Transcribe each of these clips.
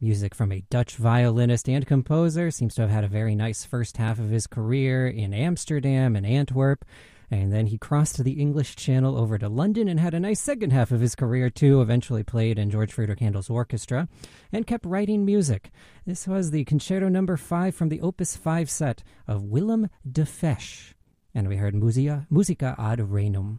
Music from a Dutch violinist and composer. Seems to have had a very nice first half of his career in Amsterdam and Antwerp. And then he crossed the English Channel over to London and had a nice second half of his career, too. Eventually played in George Friedrich Handel's orchestra and kept writing music. This was the Concerto No. 5 from the Opus 5 set of Willem de Fesch. And we heard Musica ad Renum.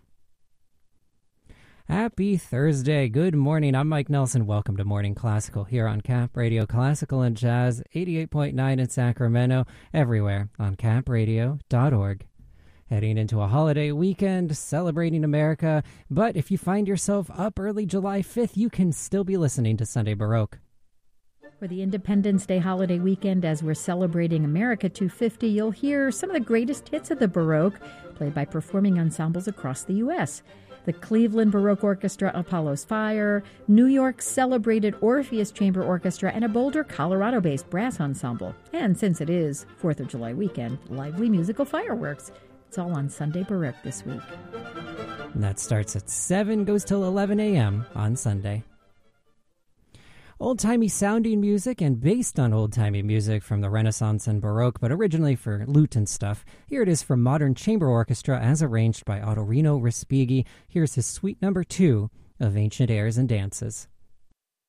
Happy Thursday. Good morning. I'm Mike Nelson. Welcome to Morning Classical here on Cap Radio Classical and Jazz, 88.9 in Sacramento, everywhere on capradio.org. Heading into a holiday weekend, celebrating America, but if you find yourself up early July 5th, you can still be listening to Sunday Baroque. For the Independence Day holiday weekend, as we're celebrating America 250, you'll hear some of the greatest hits of the Baroque, played by performing ensembles across the U.S. The Cleveland Baroque Orchestra, Apollo's Fire, New York's celebrated Orpheus Chamber Orchestra, and a Boulder, Colorado-based brass ensemble. And since it is 4th of July weekend, lively musical fireworks. It's all on Sunday Baroque this week. And that starts at 7, goes till 11 a.m. on Sunday. Old-timey sounding music and based on old-timey music from the Renaissance and Baroque, but originally for lute and stuff. Here it is from Modern Chamber Orchestra as arranged by Ottorino Respighi. Here's his Suite No. 2 of Ancient Airs and Dances.